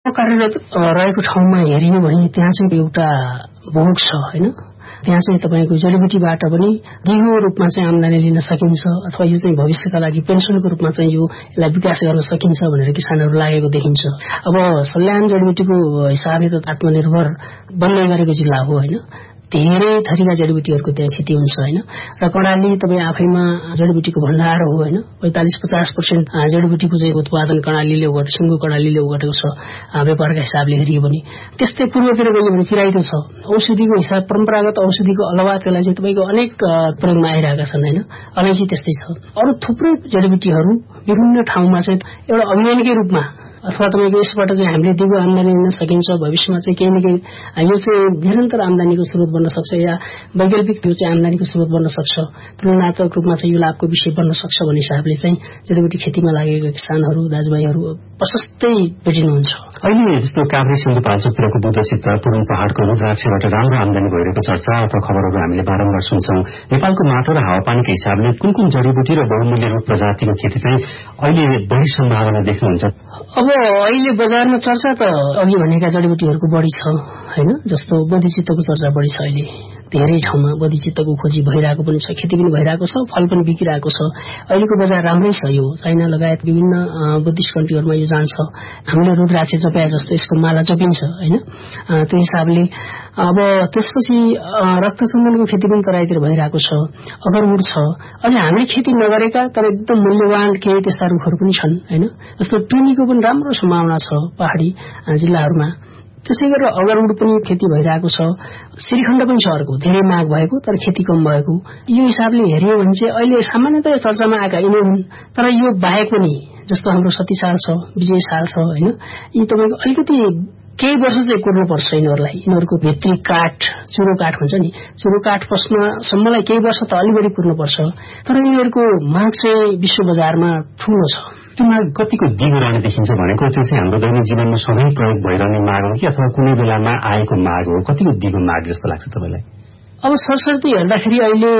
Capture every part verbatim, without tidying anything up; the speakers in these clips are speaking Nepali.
कार्यरत रहेको ठाउँमा हेरियो भने त्यहाँ चाहिँ एउटा भोग छ हैन। त्यहाँ चाहिँ तपाईको जडीबुटीबाट पनि दिगो रूपमा चाहिँ आम्दानी लिन सकिन्छ अथवा यो चाहिँ भविष्यका लागि पेन्सनको रूपमा चाहिँ यो यसलाई विकास गर्न सकिन्छ भनेर किसानहरू लागेको देखिन्छ। अब सल्यान जडीबुटीको हिसाबले त आत्मनिर्भर बन्दै गरेको जिल्ला हो हैन। धेरै थरीका जडीबुटीहरूको त्यहाँ खेती हुन्छ हैन। र कर्णाली तपाईँ आफैमा जडीबुटीको भण्डार हो हैन। पैंतालीस पचास प्रतिशत जडीबुटीको चाहिँ उत्पादन कर्णालीले ओगटेको सिङ्गो कर्णालीले ओगटेको छ व्यापारका हिसाबले हेरियो भने। त्यस्तै पूर्वतिर गयो भने चिराइतो छ। औषधिको हिसाब परम्परागत औषधिको अलावा त्यसलाई चाहिँ तपाईको अनेक प्रयोगमा आइरहेका छन् हैन। अलैँची त्यस्तै छ। अरु थुप्रै जडीबुटीहरू विभिन्न ठाउँमा चाहिँ एउटा अभियानकै रूपमा अथवा तपाईको यसबाट चाहिँ हामीले दिगो आम्दानी लिन सकिन्छ। भविष्यमा चाहिँ केही न केही यो चाहिँ निरन्तर आम्दानीको स्रोत बन्न सक्छ या वैकल्पिक यो चाहिँ आम्दानीको स्रोत बन्न सक्छ। तुलनात्मक रूपमा चाहिँ यो लाभको विषय बन्न सक्छ भन्ने हिसाबले चाहिँ जडीबुटी खेतीमा लागेका किसानहरू दाजुभाइहरू प्रशस्तै भेटिनुहुन्छ। अहिले जस्तो काभ्रे सिन्धुपाल्चोकतिरको बुद्धसित पूर्व पहाड़को रुद्राक्षबाट राम्रो आम्दानी भइरहेको चर्चा अथवा खबरहरू हामीले बारम्बार सुन्छौं। नेपालको माटो र हावापानीको हिसाबले कुन कुन जडीबुटी र बहुमूल्य रुख प्रजातिको खेती चाहिँ अहिले बढी सम्भावना देख्नुहुन्छ? अब अहिले बजारमा चर्चा त अघि भनेका जडीबुटीहरूको बढी छ हैन। जस्तो बोधिचित्तको चर्चा बढी छ। अहिले धेरै ठाउँमा बोधिचित्तको खोजी भइरहेको पनि छ, खेती पनि भइरहेको छ, फल पनि बिकिरहेको छ। अहिलेको बजार राम्रै छ। यो चाइना लगायत विभिन्न बुद्धिस्ट कन्ट्रीहरूमा यो जान्छ। हामीले रुद्राक्ष जपाए जस्तो यसको माला जपिन्छ हैन। त्यो हिसाबले अब त्यसपछि रक्तचन्दनको खेती पनि तराईतिर भइरहेको छ, अगरवुड छ। अझै हामीले खेती नगरेका तर एकदम मूल्यवान केही त्यस्ता रुखहरू पनि छन् हैन। जस्तो टुनीको पनि राम्रो सम्भावना छ पहाडी जिल्लाहरूमा। त्यसै गरेर अगरवुड पनि खेती भइरहेको छ। श्रीखण्ड पनि छ अर्को धेरै माग भएको तर खेती कम भएको। यो हिसाबले हेरियो भने चाहिँ अहिले सामान्यतया चर्चामा आएका यिनै हुन्। तर यो बाहेक पनि जस्तो हाम्रो सतीसाल छ, विजय साल छ हैन। यी तपाईको अलिकति केही वर्ष चाहिँ कुर्नु पर्छ यिनीहरूलाई। यिनीहरूको भित्री काठ चुरो काठ हुन्छ नि, चुरो काठ पस्नसम्मलाई केही वर्ष त अलि बढी कुर्नु पर्छ। तर यिनीहरूको माग चाहिँ विश्व बजारमा ठूलो छ। त्यो माग कतिको दिगो रहने देखिन्छ भनेको त्यो चाहिँ हाम्रो दैनिक जीवनमा सधैँ प्रयोग भइरहने माग हो कि अथवा कुनै बेलामा आएको माग हो? कतिको दिगो माग जस्तो लाग्छ तपाईलाई? अब सरसर्ती हेर्दाखेरि अहिले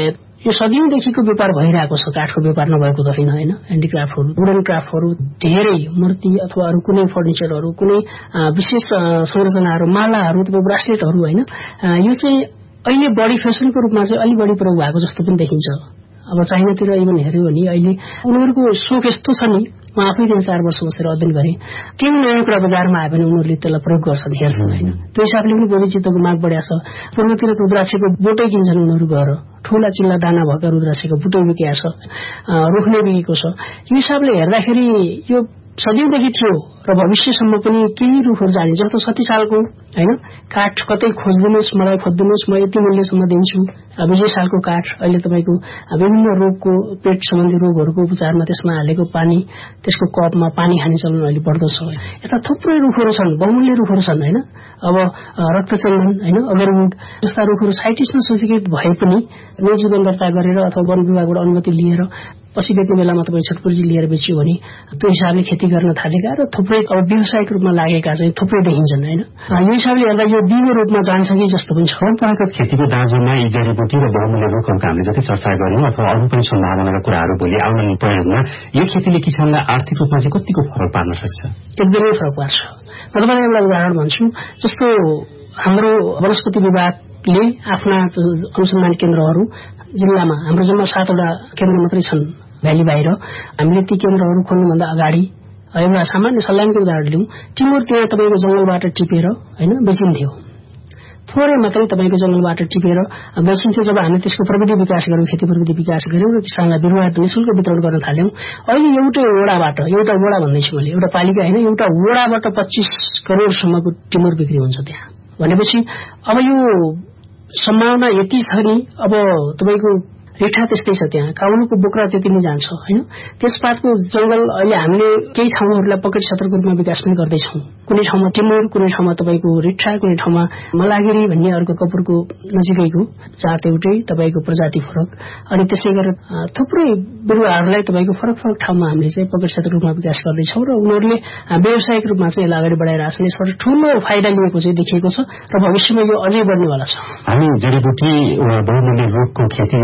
यो सदियौंदेखिको व्यापार भइरहेको छ। काठको व्यापार नभएको त होइन हैन। ह्यान्डिक्राफ्टहरू, वुडन क्राफ्टहरू, धेरै मूर्ति अथवा अरू कुनै फर्निचरहरू, कुनै विशेष संरचनाहरू, मालाहरू, ब्रासलेटहरू हैन। यो चाहिँ अहिले बढी फेसनको रूपमा चाहिँ अलि बढी प्रयोग भएको जस्तो पनि देखिन्छ। अब चाइनातिर इभन हेर्यो भने अहिले उनीहरूको सोख यस्तो छ नि, म आफै त्यहाँ चार वर्ष बसेर अध्ययन गरेँ। केही नयाँ कुरा बजारमा आयो भने उनीहरूले त्यसलाई प्रयोग गर्छन्, हेर्छन् हैन। त्यो हिसाबले पनि बोधिचित्तको माग बढ्या छ। पूर्वतिर रुद्राक्षको बोटै किन्छन् उनीहरू गएर। ठूला चिल्ला दाना भएका रुद्राक्षको बुटै बिकेको छ, रुख नै बिकेको छ। यो हिसाबले हेर्दाखेरि यो सदियौंदेखि थियो र भविष्यसम्म पनि केही रुखहरू जाने जस्तो सतीसालको हैन। काठ कतै खोजिदिनुहोस्, मलाई खोजिदिनुहोस्, म यति मूल्यसम्म दिन्छु। विजय सालको काठ अहिले तपाईको विभिन्न रोगको पेट सम्बन्धी रोगहरूको उपचारमा त्यसमा हालेको पानी, त्यसको कपमा पानी खाने चलन अहिले बढ्दो छ। यता थुप्रै रुखहरू छन्, बहुमूल्य रुखहरू छन् हैन। अब रक्तचन्दन हैन, अगरवुड जस्ता रुखहरू साइटिस्टमा सूचीकृत भए पनि निजीवन दर्ता गरेर अथवा वन विभागबाट अनुमति लिएर पछि बेच्ने बेलामा तपाईँ छटपुर्जी लिएर बेच्यो भने त्यो हिसाबले खेती गर्न थालेका र थुप्रै अब व्यावसायिक रूपमा लागेका चाहिँ थुप्रै देखिन्छन् हैन। यो हिसाबले हेर्दा यो दिगो रूपमा जान्छ कि जस्तो पनि छ। परम्परागत खेतीको दाँजोमा यी जडीबुटी र बहुमूल्य रुखहरूको हामीले जति चर्चा गर्यौं अथवा अरू पनि सम्भावनाका कुराहरू भोलि आउने प्रयोगमा यो खेतीले किसानलाई आर्थिक रूपमा चाहिँ कतिको फरक पार्न सक्छ? एकदमै फरक पार्छ। म तपाईँलाई एउटा उदाहरण भन्छु। जस्तो हाम्रो वनस्पति विभागले आफ्ना अनुसन्धान केन्द्रहरू जिल्लामा हाम्रो जम्मा सातवटा केन्द्र मात्रै छन् भ्याली बाहिर। हामीले ती केन्द्रहरू खोल्नुभन्दा अगाडि एउटा सामान्य सल्यानको उदाहरण लिउँ। टिमुर त्यहाँ तपाईँको जंगलबाट टिपेर हैन बेचिन्थ्यो। थोरै मात्रै तपाईँको जंगलबाट टिपेर बेचिन्थ्यो। जब हामीले त्यसको प्रविधि विकास गर्यौं, खेती प्रविधि विकास गर्यौं र किसानलाई बिरुवा निःशुल्क वितरण गर्न थाल्यौं, अहिले एउटै वडाबाट, एउटा वडा भन्दैछु मैले, एउटा पालिका हैन, एउटा वडाबाट पच्चीस करोडसम्मको टिमुर बिक्री हुन्छ त्यहाँ। भनेपछि अब यो सम्भावना यति छ नि। अब तपाईको रेठा त्यस्तै छ, त्यहाँ काउलुको बोक्रा त्यति नै जान्छ हैन। त्यसपातको जंगल अहिले हामीले केही ठाउँहरूलाई पकेट क्षेत्रको रूपमा विकास पनि गर्दैछौं। कुनै ठाउँमा टिमुर, कुनै ठाउँमा तपाईको रेठा, कुनै ठाउँमा मलागिरी भन्ने अर्को कपुरको नजिकैको जात एउटै, तपाईको प्रजाति फरक। अनि त्यसै गरेर थुप्रै बिरुवाहरूलाई तपाईको फरक फरक ठाउँमा हामीले चाहिँ पकेट क्षेत्रको रूपमा विकास गर्दैछौं र उनीहरूले व्यावसायिक रूपमा चाहिँ यसलाई अगाडि बढाइरहेछन्। यसबाट ठूलो फाइदा लिएको चाहिँ देखिएको छ र भविष्यमा यो अझै बढ्नेवाला छ। हामी जडीबुटी वा बहुमूल्य रुखको खेती बारेमा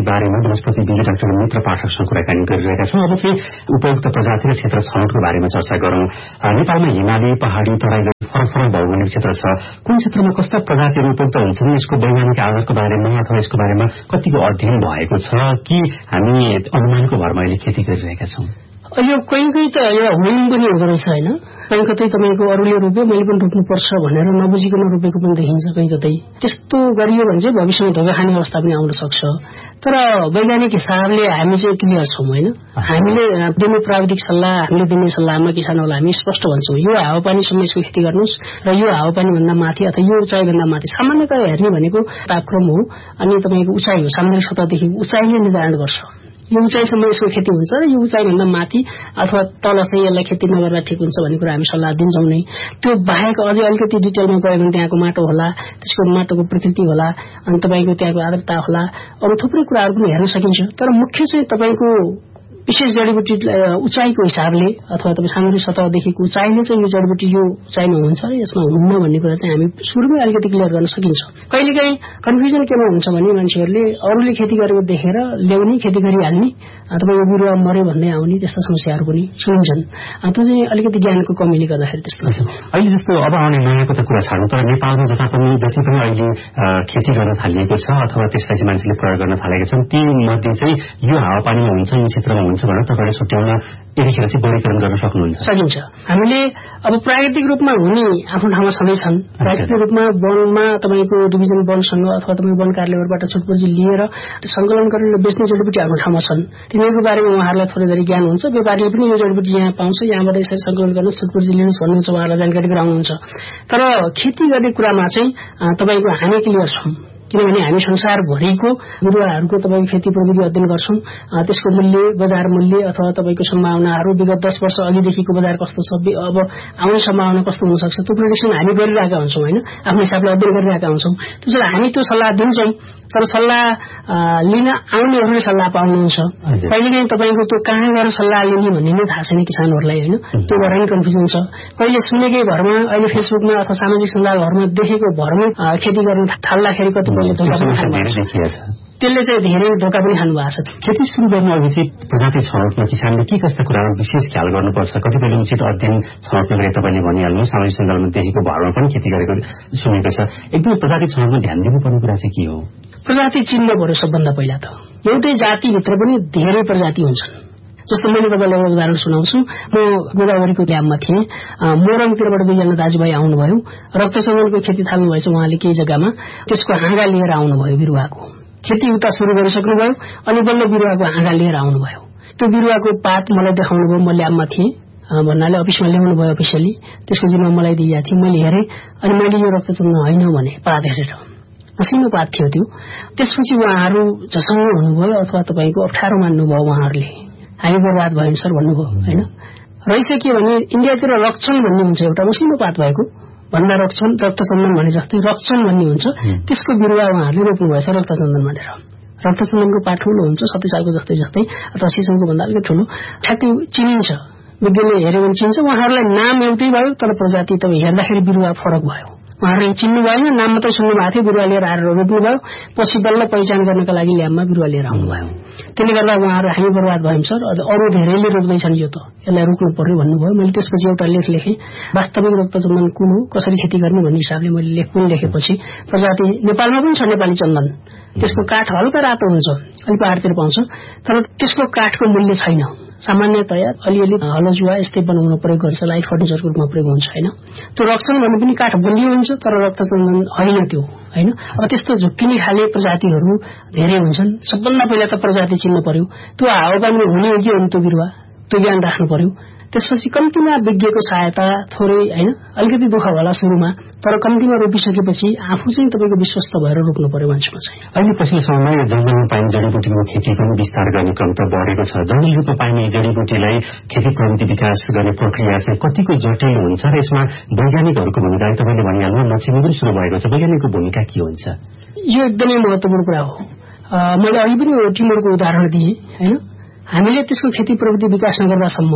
वनस्पति विज्ञ डाक्टर मित्र पाठकसँग कुराकानी गरिरहेका छौं। अब चाहिँ उपयुक्त प्रजाति र क्षेत्र छनौटको बारेमा चर्चा गरौं। नेपालमा हिमाली, पहाडी, तराई फरक फरक भौगोलिक क्षेत्र छ। कुन क्षेत्रमा कस्ता प्रजातिहरू उपयुक्त हुन्छन्, यसको वैज्ञानिक आधारको बारेमा अथवा यसको बारेमा कतिको अध्ययन भएको छ कि हामी अनुमानको भरमा अहिले खेती गरिरहेका छौं? यो कहीँ कहीँ त यो हुन पनि हुँदो रहेछ होइन। कहीँ कतै तपाईँको अरूले रोप्यो मैले पनि रोप्नुपर्छ भनेर नबुझिकन रोपेको पनि देखिन्छ कहीँ कतै। त्यस्तो गरियो भने चाहिँ भविष्यमा धोका खाने अवस्था पनि आउन सक्छ। तर वैज्ञानिक हिसाबले हामी चाहिँ क्लियर छौँ होइन। हामीले दिने प्राविधिक सल्लाह, हामीले दिने सल्लाहमा किसानहरूलाई हामी स्पष्ट भन्छौँ यो हावापानीसम्म यसको खेती गर्नुहोस् र यो हावापानीभन्दा माथि अथवा यो उचाइभन्दा माथि। सामान्यतया हेर्ने भनेको तापक्रम हो अनि तपाईँको उचाइ हो। सामुद्रिक सतहदेखि उचाइले निर्धारण गर्छ यो उचाइसम्म यसको खेती हुन्छ र यो उचाइभन्दा माथि अथवा तल चाहिँ यसलाई खेती नगर्दा ठिक हुन्छ भन्ने कुरा हामी सल्लाह दिन्छौँ नै। त्यो बाहेक अझै अलिकति डिटेलमा गयो भने त्यहाँको माटो होला, त्यसको माटोको प्रकृति होला, अनि तपाईँको त्यहाँको आर्द्रता होला, अरू थुप्रै कुराहरू पनि हेर्न सकिन्छ। तर मुख्य चाहिँ तपाईँको विशेष जडीबुटी उचाइको हिसाबले अथवा तपाईँ सामुद्रिक सतहदेखिको उचाइले चाहिँ यो जडीबुटी यो उचाइमा हुन्छ र यसमा हुन्न भन्ने कुरा चाहिँ हामी सुरुमै अलिकति क्लियर गर्न सकिन्छ। कहिलेकाहीँ कन्फ्युजन केमा हुन्छ भने मान्छेहरूले अरूले खेती गरेको देखेर ल्याउने, खेती गरिहाल्ने, तपाईँको बिरुवा मर्यो भन्दै आउने त्यस्ता समस्याहरू पनि सुनिन्छन्। त्यो चाहिँ अलिकति ज्ञानको कमीले गर्दाखेरि त्यस्तो हुन्छ। अहिले जस्तो अब आउने नयाँको त कुरा छाड्नु, तर नेपालमा जता पनि जति पनि अहिले खेती गर्न थालिएको छ अथवा त्यसलाई चाहिँ मान्छेले प्रयोग गर्न थालेका छन् ती मध्ये चाहिँ यो हावापानीमा हुन्छ, यो क्षेत्रमा हुन्छ भनेर तपाईँले छुट्याउन यतिखेर चाहिँ वर्गीकरण गर्न सक्नुहुन्छ? सकिन्छ। हामीले अब प्राकृतिक रूपमा हुने आफ्नो ठाउँमा छँदैछन्। प्राकृतिक रूपमा वनमा तपाईँको डिभिजन वनसँग अथवा तपाईँ वन कार्यालयबाट छुटपुर्जी लिएर संकलन गरेर बेच्ने जडीबुटी आफ्नो ठाउँमा छन्। तिनीहरूको बारेमा उहाँहरूलाई थोरै धेरै ज्ञान हुन्छ। व्यापारीले पनि यो जडीबुटी यहाँ पाउँछ, यहाँबाट यसरी संकलन गर्न छुटपुर्जी लिनुहोस् भन्नुहुन्छ, उहाँहरूलाई जानकारी गराउनुहुन्छ। तर खेती गर्ने कुरामा चाहिँ तपाईँको हामी क्लियर छौँ, किनभने हामी संसारभरिको बिरुवाहरूको तपाईँको खेती प्रविधि अध्ययन गर्छौं। त्यसको मूल्य, बजार मूल्य अथवा तपाईँको सम्भावनाहरू विगत दस वर्ष अघिदेखिको बजार कस्तो छ, अब आउने सम्भावना कस्तो हुन सक्छ त्यो प्रेडिक्सन हामी गरिरहेका हुन्छौँ होइन। आफ्नो हिसाबले अध्ययन गरिरहेका हुन्छौँ। त्यसैले हामी त्यो सल्लाह दिन्छौँ। तर सल्लाह लिन आउनेहरूले सल्लाह पाउनुहुन्छ। कहिलेकाहीँ तपाईँको त्यो कहाँ गएर सल्लाह लिने भन्ने नै थाहा छैन किसानहरूलाई होइन। त्यो भएर नै कन्फ्युजन छ। कहिले सुनेकै भरमा अहिले फेसबुकमा अथवा सामाजिक सञ्जालहरूमा देखेको भरमै खेती गर्न थाल्दाखेरि कतिपयले धोका पनि खानुभएको छ। त्यसले चाहिँ धेरै धोका पनि खानु भएको छ। खेती सुरु गर्न अघि चाहिँ प्रजाति छनौटमा किसानले के कस्ता कुराहरू विशेष ख्याल गर्नुपर्छ? कतिपयले उचित अध्ययन छनौटको लागि तपाईँले भनिहाल्नु, सामाजिक सञ्जालमा देखेको भरमा पनि खेती गरेको सुनेको छ। एकदमै प्रजाति छनौटमा ध्यान दिनुपर्ने कुरा चाहिँ के हो? प्रजाति चिन्नु पर्यो सबभन्दा पहिला त। एउटै जातिभित्र पनि धेरै प्रजाति हुन्छन्। जस्तो मैले तपाईँलाई एउटा उदाहरण सुनाउँछु। म गोदावरीको ल्याबमा थिएँ। मोरङतिरबाट दुईजना दाजुभाइ आउनुभयो। रक्तचन्दनको खेती थाल्नुभएछ उहाँले केही जग्गामा। त्यसको हाँगा लिएर आउनुभयो बिरुवाको। खेती उता सुरु गरिसक्नुभयो अनि बल्ल बिरुवाको हाँगा लिएर आउनुभयो। त्यो बिरुवाको पात मलाई देखाउनुभयो। म ल्याबमा थिएँ भन्नाले अफिसमा ल्याउनु भयो अफिसियली। त्यसको जिम्मा मलाई दिइएको थियो। मैले हेरेँ अनि मैले यो रक्तचन्दन होइन भने पात हेरेर मसिनो पात थियो त्यो। त्यसपछि उहाँहरू झसङ्ग हुनुभयो अथवा तपाईँको अप्ठ्यारो मान्नुभयो। उहाँहरूले हामी बर्बाद भयौं सर भन्नुभयो होइन। रहेछ के भने इन्डियातिर रक्षण भन्ने हुन्छ, एउटा मसिनो पात भएको भन्दा रक्षण रक्तचन्दन भने जस्तै रक्षण भन्ने हुन्छ। त्यसको बिरुवा उहाँहरूले रोप्नु भएछ रक्तचन्दन भनेर। रक्तचन्दनको पात ठुलो हुन्छ, सत्तरी सालको जस्तै जस्तै अथवा सिसमको भन्दा अलिकति ठुलो। ठ्याक्कै चिनिन्छ, विज्ञानले हेऱ्यो भने चिन्छ। उहाँहरूलाई नाम एउटै भयो तर प्रजाति तपाईँ हेर्दाखेरि बिरुवा फरक भयो। उहाँहरूले चिन्नु भएन, नाम मात्रै सुन्नु भएको थियो, बिरुवा लिएर आएर रोप्नुभयो। पछि बल्ल पहिचान गर्नका लागि ल्याबमा बिरुवा लिएर आउनुभयो। त्यसले गर्दा उहाँहरू हामी बर्बाद भयौं सर, अरू धेरैले रोप्दैछन् यो त, यसलाई रोक्नु पर्यो भन्नुभयो। मैले त्यसपछि एउटा लेख लेखेँ, वास्तविक रक्तचन्दन कुन हो, कसरी खेती गर्ने भन्ने हिसाबले मैले लेख पनि लेखेपछि प्रजाति नेपालमा पनि छ नेपाली चन्दन। त्यसको काठ हल्का रातो हुन्छ, अलि पहाडतिर पाउँछ, तर त्यसको काठको मूल्य छैन। सामान्यतया अलिअलि हलजुवा यस्तै बनाउन प्रयोग गर्छ, लाइट फर्निचरको रूपमा प्रयोग हुन्छ होइन। त्यो रक्तचन्दन भने पनि काठ बलियो हुन्छ तर रक्तचन्दन होइन त्यो होइन। अब त्यस्तो झुक्किने खाले प्रजातिहरू धेरै हुन्छन्। सबभन्दा पहिला त प्रजाति चिन्नु पर्यो। त्यो हावापानीमा हुने हो कि हो त्यो बिरुवा, त्यो ज्ञान राख्नु पर्यो। त्यसपछि कम्तीमा विज्ञको सहायता थोरै होइन, अलिकति दुःख होला सुरुमा, तर कम्तीमा रोपिसकेपछि आफू चाहिँ तपाईँको विश्वस्त भएर रोप्नु पर्यो मान्छेमा चाहिँ। अहिले पछिल्लो समयमा जंगलमा पाइने जडीबुटीको खेती पनि विस्तार गर्ने क्रम त बढेको छ। जंगली रूपमा पाइने जडीबुटीलाई खेती प्रविधि विकास गर्ने प्रक्रिया चाहिँ कतिको जटिल हुन्छ र यसमा वैज्ञानिकहरूको भूमिका तपाईँले भनिहाल्नु, नचिने पनि सुरु भएको छ। वैज्ञानिकको भूमिका के हुन्छ? यो एकदमै महत्वपूर्ण कुरा हो। मैले अघि पनि टिमुरको उदाहरण दिएँ होइन। हामीले त्यसको खेती प्रविधि विकास नगर्दासम्म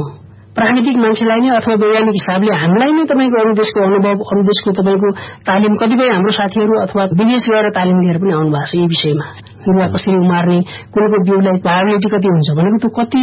प्राविधिक मान्छेलाई नै अथवा वैज्ञानिक हिसाबले हामीलाई नै तपाईँको अरू देशको अनुभव अरू देशको तपाईँको तालिम कतिपय हाम्रो साथीहरू अथवा विदेश गएर तालिम लिएर पनि आउनु भएको छ यी विषयमा बिरुवा कसरी उमार्ने कुनको बिउलाई भाइबिलिटी कति हुन्छ भनेको त्यो कति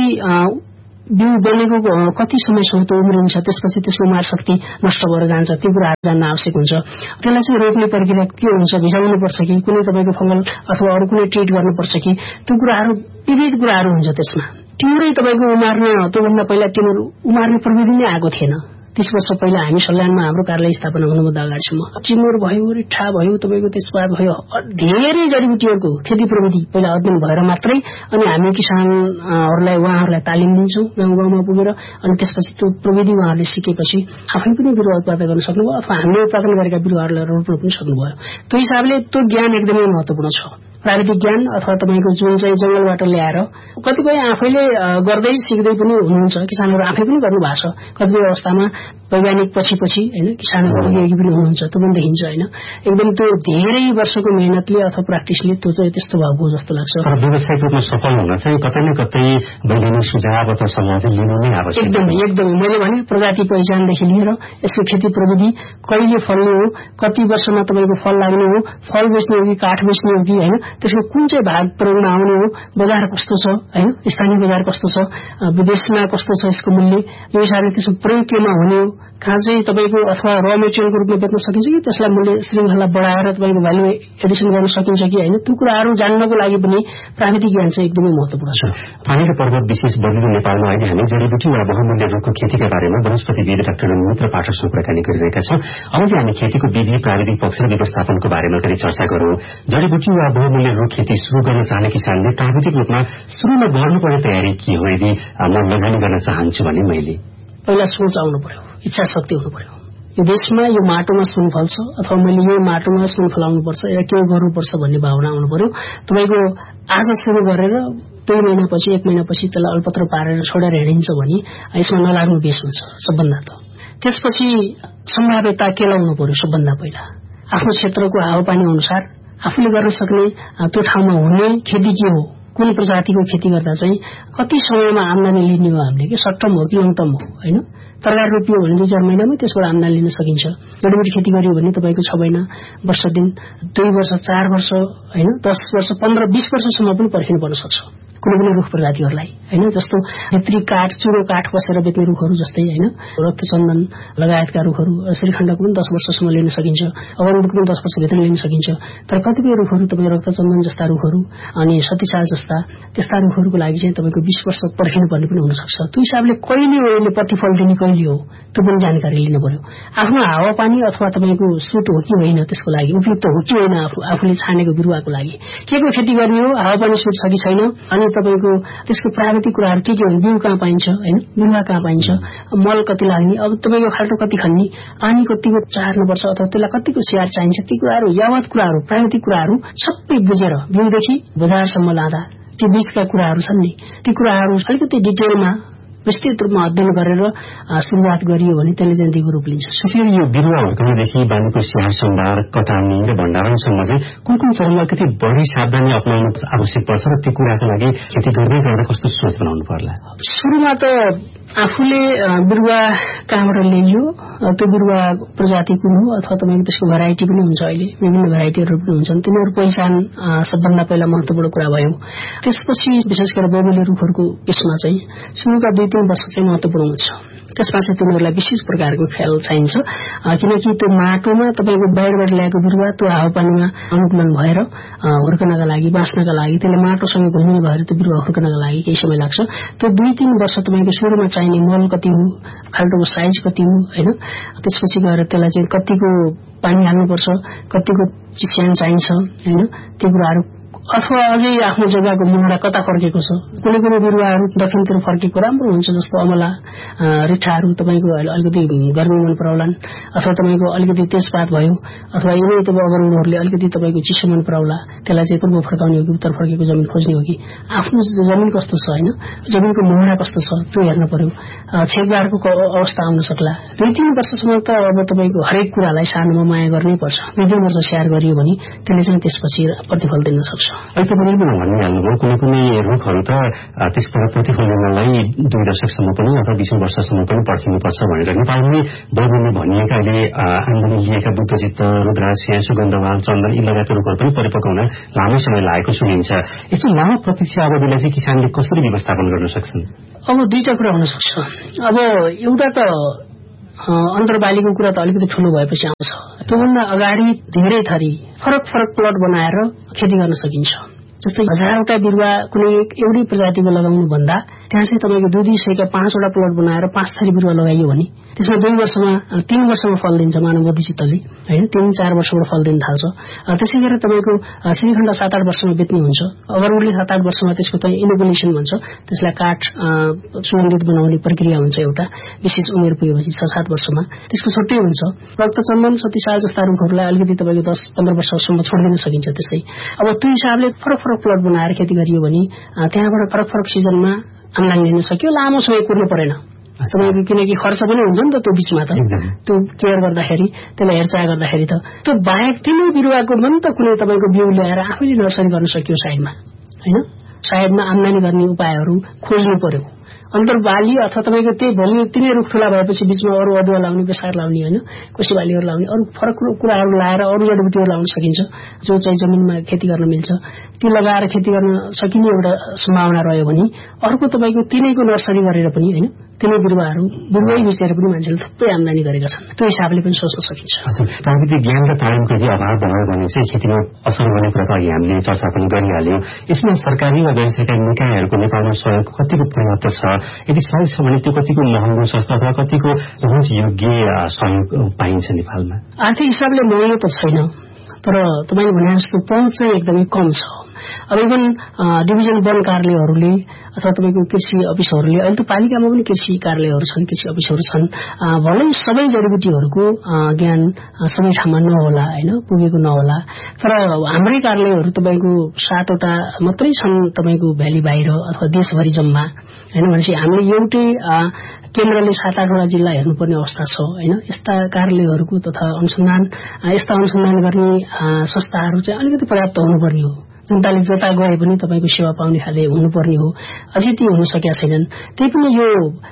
बिउ बनेको कति समयसम्म त्यो उम्रिन्छ त्यसपछि त्यसको उमार शक्ति नष्ट भएर जान्छ त्यो कुराहरू जान्न आवश्यक हुन्छ त्यसलाई चाहिँ रोक्ने प्रक्रिया के हुन्छ भिजाउनु पर्छ कि कुनै तपाईँको फङ्गल अथवा अरू कुनै ट्रिट गर्नुपर्छ कि त्यो कुराहरू विविध कुराहरू हुन्छ त्यसमा तिम्रै तपाईँको उमार्ने त्योभन्दा पहिला तिम्रो उमार्ने प्रविधि नै आएको थिएन तीस वर्ष पहिला हामी सल्यानमा हाम्रो कार्यालय स्थापना हुनुभन्दा अगाडिसम्म चिमोर भयो रिठा भयो तपाईँको त्यसबाट भयो धेरै जडीबुटीहरूको खेती प्रविधि पहिला अध्ययन भएर मात्रै अनि हामी किसानहरूलाई उहाँहरूलाई तालिम दिन्छौँ गाउँ गाउँमा पुगेर अनि त्यसपछि त्यो प्रविधि उहाँहरूले सिकेपछि आफै पनि बिरुवा उत्पादन गर्न सक्नुभयो अथवा हामीले उत्पादन गरेका बिरुवाहरूलाई रोप्न पनि सक्नुभयो त्यो हिसाबले त्यो ज्ञान एकदमै महत्वपूर्ण छ प्राविधिक ज्ञान अथवा तपाईँको जुन चाहिँ जंगलबाट ल्याएर कतिपय आफैले गर्दै सिक्दै पनि हुनुहुन्छ किसानहरू आफै पनि गर्नु भएको छ कतिपय अवस्थामा वैज्ञानिक पछि पछि होइन किसानहरू योगी पनि हुनुहुन्छ त्यो पनि देखिन्छ होइन एकदम त्यो धेरै वर्षको मेहनतले अथवा प्र्याक्टिसले त्यो चाहिँ त्यस्तो भएको जस्तो लाग्छ व्यावसायिक रूपमा सफल हुन चाहिँ कतै न कतै वैज्ञानिक सुझाव अथवा सल्लाह चाहिँ लिनु नै आवश्यक एकदमै एकदमै मैले भने प्रजाति पहिचानदेखि लिएर यसको खेती प्रविधि कहिले फल्ने हो कति वर्षमा तपाईँको फल लाग्ने हो फल बेच्ने हो कि काठ बेच्ने हो कि होइन त्यसको कुन चाहिँ भाग प्रयोगमा आउने हो बजार कस्तो छ होइन स्थानीय बजार कस्तो छ विदेशमा कस्तो छ यसको मूल्य यो हिसाबले त्यसको प्रयोग केमा हुने हो कहाँ चाहिँ तपाईँको अथवा र मेटेरियलको रूपमा बेच्न सकिन्छ कि त्यसलाई मूल्य श्रृङ्खला बढाएर तपाईँको भ्यालु एडिसन गर्न सकिन्छ कि होइन त्यो कुराहरू जान्नको लागि पनि प्राविधिक ज्ञान चाहिँ एकदमै महत्वपूर्ण छ पानी र पर्वत विशेष बलियो नेपालमा अहिले हामी जडीबुटी वा बहुमूल्य रुखको खेतीका बारेमा वनस्पतिविद डाक्टर मित्र पाठकसँग कुराकानी गरिरहेका छौं अब चाहिँ हामी खेतीको विधि प्राविधिक पक्ष र व्यवस्थापनको बारेमा पनि चर्चा गरौं जडीबुटी वा बहुमूल्य रुख खेती शुरू गर्न चाहने किसानले प्राविधिक रूपमा शुरूमा गर्नुपर्ने तयारी के हो यदि म लगानी गर्न चाहन्छु भने मैले पहिला सोच आउनु पर्यो इच्छा शक्ति हुनु पर्यो यो देशमा यो माटोमा सुन फल्छ अथवा मैले यो माटोमा सुन फलाउनुपर्छ या के गर्नुपर्छ भन्ने भावना आउनु पर्यो तपाईको आज सुरु गरेर दुई महिनापछि एक महिनापछि त्यसलाई अल्पत्र पारेर छोडेर हिँडिन्छ भने यसमा नलाग्नु बेस हुन्छ सबभन्दा त त्यसपछि सम्भाव्यता केलाउनु पर्यो सबभन्दा पहिला आफ्नो क्षेत्रको हावापानी अनुसार आफूले गर्न सक्ने त्यो ठाउँमा हुने खेती के हो कुन प्रजातिको खेती गर्दा चाहिँ कति समयमा आम्दानी लिने हो हामीले कि सर्ट टर्म हो कि लङ टर्म हो होइन तरकारी रोपियो भने दुई चार महिनामै त्यसबाट आम्दानी लिन सकिन्छ जडीबुटी खेती गरियो भने तपाईँको छ महिना वर्ष दिन दुई वर्ष चार वर्ष होइन दस वर्ष पन्ध्र बीस वर्षसम्म पनि पर्खिनु पर्न सक्छ कुनै पनि रुख प्रजातिहरूलाई होइन जस्तो भित्री काठ चुरो काठ बसेर बेच्ने रुखहरू जस्तै होइन रक्तचन्दन लगायतका रुखहरू श्रीखण्डको पनि दस वर्षसम्म लिन सकिन्छ अगरबुटको पनि दस वर्षभित्र लिन सकिन्छ तर कतिपय रुखहरू तपाईँ रक्तचन्दन जस्ता रुखहरू अनि सतीसाल जस्ता त्यस्ता रुखहरूको लागि चाहिँ तपाईँको बीस वर्ष पर्खिनु पर्ने पनि हुनसक्छ त्यो हिसाबले कहिले हो यसले प्रतिफल दिने कहिले हो त्यो पनि जानकारी लिनु पर्यो आफ्नो हावापानी अथवा तपाईँको सुट हो कि होइन त्यसको लागि उपयुक्त हो कि होइन आफूले छानेको बिरुवाको लागि के को खेती गर्ने हो हावापानी सुट छ कि छैन अनि तपाईको त्यसको प्राविधिक कुराहरू के के हुन् बिउ कहाँ पाइन्छ होइन बिरुवा कहाँ पाइन्छ मल कति लाग्ने अब तपाईँको खाल्टो कति खन्ने पानी कतिको चार्नुपर्छ अथवा त्यसलाई कतिको स्याहार चाहिन्छ ती कुराहरू यावत कुराहरू प्राविधिक कुराहरू सबै बुझेर बिउदेखि बजारसम्म लाँदा ती बीचका कुराहरू छन् नि ती कुराहरू अलिकति डिटेलमा विस्तृत रूपमा अध्ययन गरेर शुरूआत गरियो भने त्यसले चाहिँ दिगो रूप लिन्छ फेरि यो बिरुवा हुर्काउनेदेखि बालीको स्याहार सम्भार कटानी र भण्डारणसम्म चाहिँ कुन कुन चरणमा कति बढी सावधानी अपनाउनु आवश्यक पर्छ र त्यो कुराको लागि खेती गर्दै गर्दा कस्तो सोच बनाउनु पर्ला सुरुमा त आफूले बिरुवा कहाँबाट ल्याइयो त्यो बिरुवा प्रजाति कुन हो अथवा तपाईँको त्यसको भेराइटी पनि हुन्छ अहिले विभिन्न भेराइटीहरू पनि हुन्छन् तिनीहरू पहिचान सबभन्दा पहिला महत्वपूर्ण कुरा भयो त्यसपछि विशेष गरेर बहुमूल्य रुखहरूको केसमा चाहिँ सुरुका दुई तीन वर्ष चाहिँ महत्वपूर्ण हुन्छ त्यसमा चाहिँ तिनीहरूलाई विशेष प्रकारको ख्याल चाहिन्छ किनकि त्यो माटोमा तपाईँको बाहिरबाट ल्याएको बिरुवा त्यो हावापानीमा अनुकूलन भएर हुर्कनका लागि बाँच्नका लागि त्यसले माटोसँग घुल्ने भएर त्यो बिरुवा हुर्कनका लागि केही समय लाग्छ त्यो दुई तीन वर्ष तपाईँको सुरुमा चाहिने मल कति हो खाल्टोको साइज कति हो होइन त्यसपछि गएर त्यसलाई चाहिँ कतिको पानी हाल्नुपर्छ कतिको चिस्यान चाहिन्छ होइन त्यो कुराहरू अथवा अझै आफ्नो जग्गाको मुहारा कता फर्केको छ कुनै कुनै बिरुवाहरू दक्षिणतिर फर्केको राम्रो हुन्छ जस्तो अमला रिठाहरू तपाईँको अलिकति गर्मी मन पराउलान् अथवा तपाईँको अलिकति तेजपात भयो अथवा यिनै तपाईँ अगरुडहरूले अलिकति तपाईँको चिसो मन पराउला त्यसलाई चाहिँ पूर्व फर्काउने हो कि उत्तर फर्केको जमिन खोज्ने हो कि आफ्नो जमिन कस्तो छ होइन जमिनको मुहारा कस्तो छ त्यो हेर्न पर्यो छेकबारको अवस्था आउन सक्ला दुई तीन वर्षसम्म त अब तपाईँको हरेक कुरालाई सानोमा माया गर्नै पर्छ दुई तीन वर्ष स्याहार गरियो भने त्यसले चाहिँ त्यसपछि प्रतिफल दिन सक्छ सक्छ। अहिले तपाईँले पनि भनिहाल्नुभयो कुनै कुनै रुखहरू त त्यसबाट प्रतिफल लिनलाई दुई दशकसम्म पनि अथवा बीसौं वर्षसम्म पनि पर्खिनुपर्छ भनेर नेपालमै बहुमूल्य भनिएका अहिले आन्दोलन लिएका बुद्धचित्त, रुद्राक्ष, सुगन्धवाल, चन्दन यी लगायत रुखहरू पनि परिपक्व हुन लामो समय लागेको सुनिन्छ। यस्तो लामो प्रतीक्षा अवधिलाई चाहिँ किसानले कसरी व्यवस्थापन गर्न सक्छन्? अब दुईटा कुरा हुन सक्छ। अब एउटा त अन्तर्बालीको कुरा त अलिकति ठूलो भएपछि आउँछ। त्योभन्दा अगाडि धेरै थरी फरक फरक प्लट बनाएर खेती गर्न सकिन्छ। जस्तै हजारवटा बिरुवा कुनै एउटै प्रजातिको लगाउनु भन्दा त्यहाँ चाहिँ तपाईँको दुई दुई सयका पाँचवटा प्लट बनाएर पाँच थरी बिरुवा लगाइयो भने त्यसमा दुई वर्षमा तीन वर्षमा फल दिन्छ मानव बुद्धिचित्तले होइन, तीन चार वर्षबाट फल दिन थाल्छ। त्यसै गरेर तपाईँको श्रीखण्ड सात आठ वर्षमा बेच्ने हुन्छ। अगरवुडले सात आठ वर्षमा त्यसको त इनोकुलेसन भन्छ, त्यसलाई काठ सुगन्धित बनाउने प्रक्रिया हुन्छ एउटा विशेष उमेर पुगेपछि छ सात वर्षमा त्यसको छुट्टै हुन्छ। रक्तचन्दन, सतीसाल जस्ता रुखहरूलाई अलिकति तपाईँको दस पन्ध्र वर्षसम्म छोडिदिन सकिन्छ। त्यसै अब त्यो हिसाबले फरक फरक प्लट बनाएर खेती गरियो भने त्यहाँबाट फरक फरक सिजनमा आम्दानी लिन सक्यो, लामो समय कुर्नु परेन तपाईँको, किनकि खर्च पनि हुन्छ नि त त्यो बीचमा त त्यो केयर गर्दाखेरि, त्यसलाई हेरचाह गर्दाखेरि त त्यो बाहेक तिनै बिरुवाको पनि त कुनै तपाईँको बिउ ल्याएर आफैले नर्सरी गर्न सकियो साइडमा होइन। साइडमा आम्दानी गर्ने उपायहरू खोज्नु पर्यो। अन्तर्बाली अथवा तपाईँको त्यही भोलि तिनै रुख ठुला भएपछि बीचमा अरू अदुवा लाउने, बेसार लाउने होइन, कोशी बालीहरू लाउने, अरू फरक कुराहरू लगाएर अरू जडीबुटीहरू लाउन सकिन्छ जो चाहिँ जमिनमा खेती गर्न मिल्छ। त्यो लगाएर खेती गर्न सकिने एउटा सम्भावना रह्यो भने अर्को तपाईँको तिनैको नर्सरी गरेर पनि होइन, तिनै बिरुवाहरू बिरुवै बेचेर पनि मान्छेले थुप्रै आम्दानी गरेका छन्। त्यो हिसाबले पनि सोच्न सकिन्छ। प्राविधिक ज्ञान र तालिमको यदि अभाव भयो भने चाहिँ खेतीमा असर गर्ने कुरा त अघि हामीले चर्चा पनि गरिहाल्यौं। यसमा सरकारी वा गैर सरकारी निकायहरूको नेपालमा सहयोग कतिको पर्याप्त छ? यदि सहयोग छ भने त्यो कतिको महँगो सस्ता अथवा कतिको योग्य सहयोग पाइन्छ नेपालमा? आर्थिक हिसाबले महँगो त छैन, तर तपाईँले भने जस्तो पहुँच चाहिँ एकदमै कम छ। अब इभन डिभिजन वन कार्यालयहरूले अथवा तपाईँको कृषि अफिसहरूले, अहिले त पालिकामा पनि कृषि कार्यालयहरू छन्, कृषि अफिसहरू छन्, भलै सबै जडीबुटीहरूको ज्ञान सबै ठाउँमा नहोला होइन, पुगेको नहोला, तर हाम्रै कार्यालयहरू तपाईँको सातवटा मात्रै छन् तपाईँको भ्याली बाहिर अथवा देशभरि जम्मा होइन। भनेपछि हामीले एउटै केन्द्रले सात आठवटा जिल्ला हेर्नुपर्ने अवस्था छ होइन। यस्ता कार्यालयहरूको तथा अनुसन्धान यस्ता अनुसन्धान गर्ने संस्थाहरू चाहिँ अलिकति पर्याप्त हुनुपर्ने हो। जनताले जता गए पनि तपाईँको सेवा पाउने खाले हुनुपर्ने हो, अझै ती हुन सकेका छैनन्। त्यही पनि यो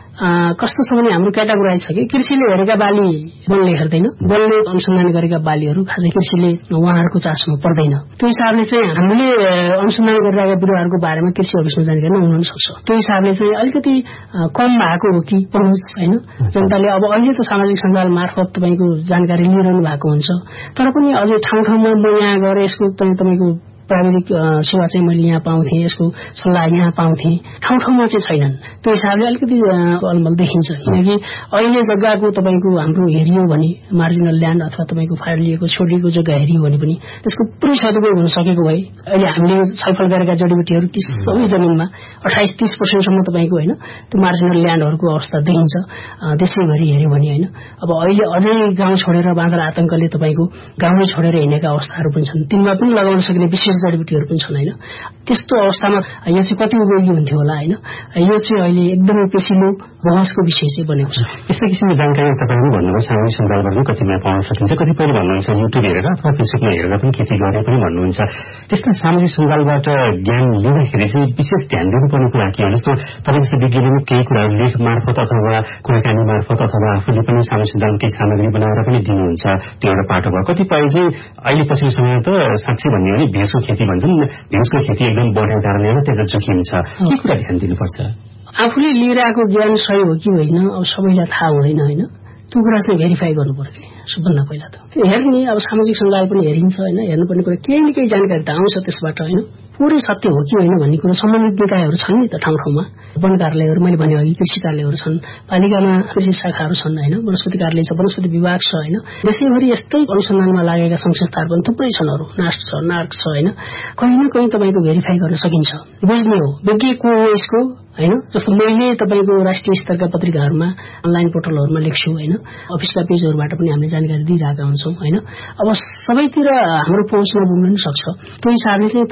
कस्तो छ भने हाम्रो क्याटेगोराइज छ कि कृषिले हेरेका बाली वनले हेर्दैन, वनले अनुसन्धान गरेका बालीहरू खासै कृषिले उहाँहरूको चासोमा पर्दैन। त्यो हिसाबले चाहिँ हामीले अनुसन्धान गरिरहेका बिरुवाहरूको बारेमा कृषि अफिसमा जानकारी नहुन सक्छ। त्यो हिसाबले चाहिँ अलिकति कम भएको हो कि पहुँच होइन। जनताले अब अहिले त सामाजिक सञ्जाल मार्फत तपाईँको जानकारी लिइरहनु भएको हुन्छ, तर पनि अझै ठाउँ ठाउँमा म यहाँ गएर यसको तपाईँको प्राविधिक सेवा चाहिँ मैले यहाँ पाउँथेँ, यसको सल्लाह यहाँ पाउँथेँ, ठाउँ ठाउँमा चाहिँ छैनन्। त्यो हिसाबले अलिकति अलमल देखिन्छ। किनकि अहिले जग्गाको तपाईँको हाम्रो हेरियो भने मार्जिनल ल्यान्ड अथवा तपाईँको फायर लिएको छोडिएको जग्गा हेरियो भने पनि त्यसको पुरै सदुपयोग हुन सकेको भए अहिले हामीले छलफल गरेका जडीबुटीहरू ती सबै जमिनमा अठाइस तीस पर्सेन्टसम्म तपाईँको होइन त्यो मार्जिनल ल्यान्डहरूको अवस्था देखिन्छ देशैभरि हेऱ्यो भने होइन। अब अहिले अझै गाउँ छोडेर बाँदर आतंकले तपाईँको गाउँै छोडेर हिँडेका अवस्थाहरू पनि छन्, तिनमा पनि लगाउन सक्ने विशेष जडीबुटीहरू पनि छन् होइन। त्यस्तो अवस्थामा यो चाहिँ कति उपयोगी हुन्थ्यो होला होइन। यो चाहिँ अहिले एकदमै पेसिलो बहसको विषय चाहिँ बनेको छ। यस्तै किसिमको जानकारी तपाईँले भन्नुभयो सामाजिक सञ्जालबाट कतिमा पाउन सकिन्छ, कतिपयले भन्नुहुन्छ युट्युब हेरेर अथवा फेसबुकमा हेरेर पनि खेती गरे पनि भन्नुहुन्छ। त्यस्ता सामाजिक सञ्जालबाट ज्ञान लिँदाखेरि चाहिँ विशेष ध्यान दिनुपर्ने कुरा के हो? जस्तो तपाईँ जस्तो विज्ञानले केही कुराहरू लेख मार्फत अथवा कुराकानी मार्फत अथवा आफूले पनि सामाजिक सञ्जालमा केही सामग्री बनाएर पनि दिनुहुन्छ, त्यो एउटा पाटो भयो। कतिपय चाहिँ अहिले पछिल्लो समय त साँच्चै भन्ने हो भने भेषको खेती भन्छन्, भेषको खेती एकदम बढेको कारणले गर्दा त्यसलाई जोखिम छ। के कुरा ध्यान दिनुपर्छ? आफूले लिइरहेको ज्ञान सही हो कि होइन अब सबैलाई थाहा हुँदैन होइन। त्यो कुरा चाहिँ भेरिफाई गर्नु पर्यो सबभन्दा पहिला त। हेर्ने अब सामाजिक सञ्जाल पनि हेरिन्छ होइन, हेर्नुपर्ने कुरा केही न केही जानकारी त आउँछ त्यसबाट होइन। पुरै सत्य हो कि होइन भन्ने कुरो सम्बन्धित निकायहरू छन् नि त ठाउँ ठाउँमा, वन कार्यालयहरू मैले भने अघि कृषि कार्यालयहरू छन्, पालिकामा कृषि शाखाहरू छन् होइन, वनस्पति कार्यालय छ, वनस्पति विभाग छ होइन। देशैभरि यस्तै अनुसन्धानमा लागेका सङ्घ संस्थाहरू पनि थुप्रै छन्, अरू नास्ट छ, नार्क छ होइन। कहीँ न कहीँ तपाईँको भेरिफाई गर्न सकिन्छ, बुझ्ने हो विज्ञ को हो यसको होइन। जस्तो मैले तपाईँको राष्ट्रिय स्तरका पत्रिकाहरूमा अनलाइन पोर्टलहरूमा लेख्छु होइन, अफिसका पेजहरूबाट पनि हामीले जानकारी दिइरहेका हुन्छौँ होइन। अब सबैतिर हाम्रो पहुँच नपुग्न पनि सक्छ। त्यो हिसाबले चाहिँ तपाईँको कहीँ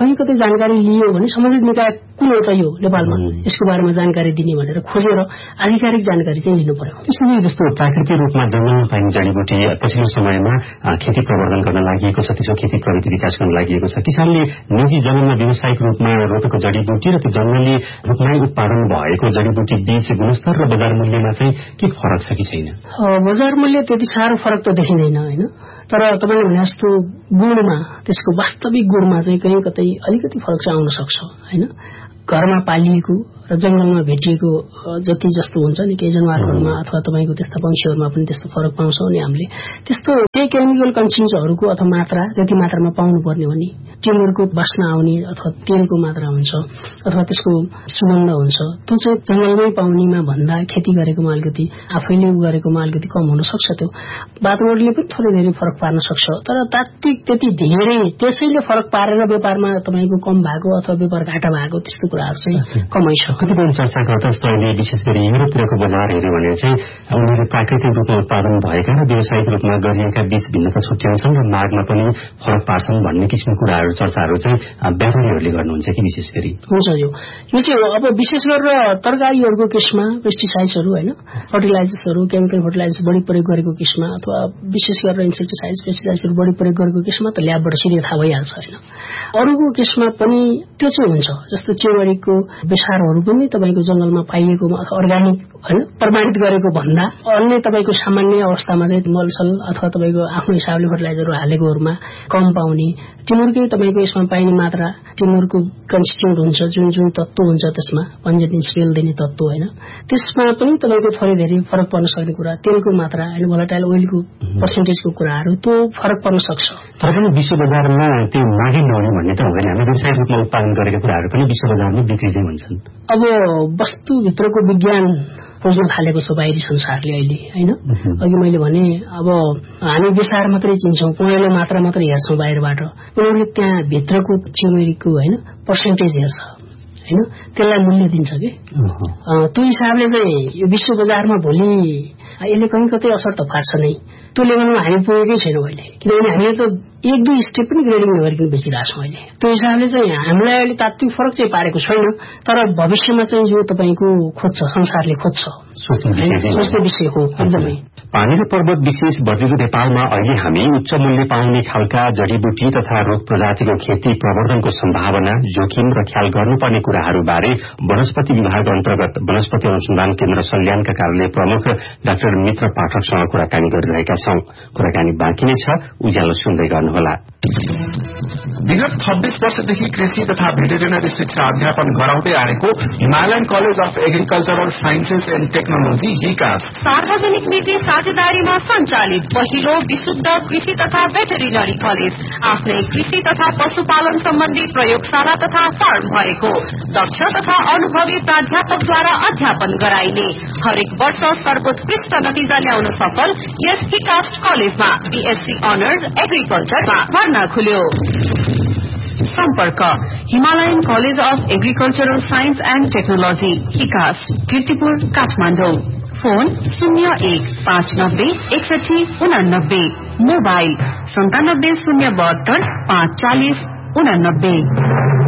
कहीँ कतै जानकारी लियो भने सम्बन्धित निकाय कुन एउटा यो नेपालमा यसको बारेमा जानकारी दिने भनेर खोजेर आधिकारिक जानकारी चाहिँ लिनु पर्यो। त्यसैले जस्तो प्राकृतिक रूपमा जंगलमा पाइने जडीबुटी पछिल्लो समयमा खेती प्रवर्धन गर्न लागि छ, त्यसो खेती प्रगति विकास गर्न लागि छ। किसानले निजी जंगलमा व्यावसायिक रूपमा रोपेको जडीबुटी र त्यो जंगली रूपमै उत्पादन भएको जडीबुटी बीच गुणस्तर र बजार मूल्यमा चाहिँ के फरक छ कि छैन? बजार मूल्य त्यति साह्रो फरक त देखिँदैन होइन, तर तपाईले भने जस्तो गुणमा, त्यसको वास्तविक गुणमा चाहिँ कहीँ कतै अलिकति फरक चाहिँ आउन सक्छ होइन। घरमा पालिएको र जंगलमा भेटिएको जति जस्तो हुन्छ नि केही जनावरहरूमा अथवा तपाईको त्यस्ता पंक्षीहरूमा पनि त्यस्तो फरक पाउँछौं। अनि हामीले त्यस्तो केही केमिकल कन्सेन्ट्रेन्ट्सहरूको अथवा मात्रा जति मात्रामा पाउनु पर्ने हो नि, टिमुरको बास्ना आउने अथवा तेलको मात्रा हुन्छ अथवा त्यसको सुगन्ध हुन्छ, त्यो चाहिँ जंगलमै पाउनेमा भन्दा खेती गरेकोमा अलिकति आफैले उ गरेकोमा अलिकति कम हुन सक्छ। त्यो वातावरणले पनि थोरै धेरै फरक पार्न सक्छ, तर तात्विक त्यति धेरै त्यसैले फरक पारेर व्यापारमा तपाईको कम भएको अथवा व्यापार घाटा भएको त्यस्तो कुराहरू चाहिँ कमै छ। कतिपय चर्चाकर्ता अहिले विशेष गरी युरोपतिरको बजार हेर्यो भने चाहिँ उनीहरू प्राकृतिक रूपमा उत्पादन भएका र व्यावसायिक रूपमा गरिएका बीच भिन्नता छुट्याउँछन् र मागमा पनि फरक पार्छन् भन्ने किसिमको कुराहरू चर्चाहरू चाहिँ व्यापारीहरूले गर्नुहुन्छ कि विशेष गरी? हुन्छ, यो यो चाहिँ अब विशेष गरेर तरकारीहरूको केसमा पेस्टिसाइड्सहरू होइन, फर्टिलाइजर्सहरू, केमिकल फर्टिलाइजर्स बढी प्रयोग गरेको केसमा अथवा विशेष गरेर इन्सेक्टिसाइड्स पेस्टिसाइड्सहरू बढी प्रयोग गरेको केसमा त ल्याबबाट सिधै थाहा भइहाल्छ होइन। अरूको केसमा पनि त्यो चाहिँ हुन्छ, जस्तो चिउरीको बेसारहरू पनि तपाईको जंगलमा पाइएको अथवा अर्ग्यानिक होइन प्रमाणित गरेको भन्दा अन्य तपाईको सामान्य अवस्थामा चाहिँ मलसल अथवा तपाईको आफ्नो हिसाबले फर्टिलाइजरहरू हालेकोहरूमा कम पाउने, टिमुरकै तपाईको यसमा पाइने मात्रा, टिमुरको कन्स्टिट्युट हुन्छ जुन जुन तत्व हुन्छ त्यसमा पन्जेटिन स्मेल दिने तत्व होइन, त्यसमा पनि तपाईको थोरै धेरै फरक पर्न सक्ने कुरा, तेलको मात्रा होइन, भोलाटाइल ओइलको पर्सेन्टेजको कुराहरू त्यो फरक पर्न सक्छ। तर पनि विश्व बजारमा त्यो मागे नहुने भन्ने त हुँदैन, हामी व्यावसायिक रूपमा उत्पादन गरेका कुराहरू पनि विश्व बजारमा बिक्री चाहिँ हुन्छन्। अब वस्तुभित्रको विज्ञान खोज्न थालेको छ बाहिरी संसारले अहिले होइन। अघि मैले भने अब हामी बेसार मात्रै चिन्छौं, पहेँलो मात्रा मात्रै हेर्छौं बाहिरबाट, उनीहरूले त्यहाँ भित्रको चिउरीको होइन पर्सेन्टेज हेर्छ होइन, त्यसलाई मूल्य दिन्छ कि त्यो हिसाबले चाहिँ यो विश्व बजारमा भोलि यसले कहीँ कतै असर त पार्छ नै। त्यो लेभलमा हामी पुगेकै छैनौं अहिले, किनभने हामीले त एक दुई स्टेप पनि ग्रेडिङ नगरिकन बेचिरहेछौँ अहिले। त्यो हिसाबले चाहिँ हामीलाई अहिले तात्विक फरक चाहिँ पारेको छैन, तर भविष्यमा चाहिँ यो तपाईको खोज्छ, संसारले खोज्छ, सोच्ने विषय हो एकदमै। पानी र पर्वत विशेष बद्रीको नेपालमा अहिले हामी उच्च मूल्य पाउने खालका जडीबुटी तथा रोग प्रजातिको खेती प्रवर्धनको सम्भावना, जोखिम र ख्याल गर्नुपर्ने कुराहरू बारे वनस्पति विभाग अन्तर्गत वनस्पति अनुसन्धान केन्द्र सल्यानका कार्यालय प्रमुख डाक्टर मित्र पाठकसँग कुराकानी गरिरहेका छौं। कुराकानी बाँकी नै छ, उज्यालो सुन्दै गर्नुहोला। विगत छब्बीस वर्षदेखि कृषि तथा भेटेरिनरी शिक्षा अध्यापन गराउँदै आएको Himalayan college of agricultural sciences and technology हिकास सार्वजनिक नीति साझेदारीमा सञ्चालित पहिलो विशुद्ध कृषि तथा भेटेरिनरी कलेज, आफ्नै कृषि तथा पशुपालन सम्बन्धी प्रयोगशाला तथा फार्म भएको, दक्ष तथा अनुभवी प्राध्यापकद्वारा अध्यापन गराइने, हरेक वर्ष सर्वोत्कृष्ट नतिजा ल्याउन सफल यस हिकास कलेजमा बीएससी अनर्स एग्रिकल्चरमा भर्ना खुल्यो। सम्पर्क Himalayan college of agricultural science and technology हिकास, Kirtipur, Kathmandu. Phone शून्य एक पाँच नब्बे एकसठी उनानब्बे, मोबाइल सन्तानब्बे शून्य बहत्तर पाँच चालिस उनानब्बे।